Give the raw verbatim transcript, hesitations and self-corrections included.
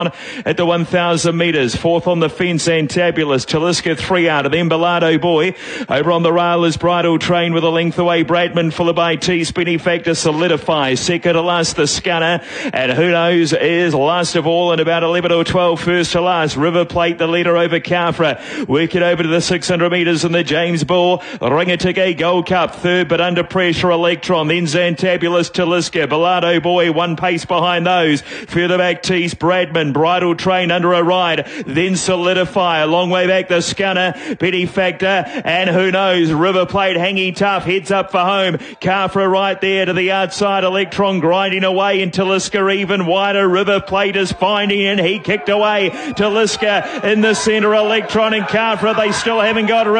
at the one thousand metres. Fourth on the fence, Antabulous. Taliska three out, and then Bellardo Boy. Over on the rail is Bridal Train with a length away. Bradman followed by T. Spinny Factor solidifies. Second to last, the Scunner. And who knows is last of all, and about eleven or twelve first to last. River Plate, the leader over Kafra. Work it over to the six hundred metres in the James Bull. Ringatige Gold Cup. Third, but under pressure, Electron. Then Zantabulous, Taliska. Bellardo Boy, one pace behind those. Further back, Tees, Bradman. Bridal Train under a ride, then Solidify. A long way back, the Scunner, Penny Factor, and who knows, River Plate hanging tough, heads up for home. Kafra right there to the outside, Electron grinding away, and Taliska even wider. River Plate is finding, and he kicked away. Taliska in the centre, Electron and Kafra, they still haven't got